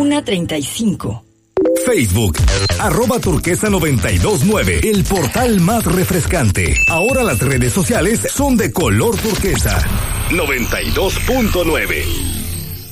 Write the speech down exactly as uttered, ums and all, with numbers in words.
una treinta y cinco. Facebook, arroba turquesa noventa y dos nueve, el portal más refrescante. Ahora las redes sociales son de color turquesa. noventa y dos punto nueve.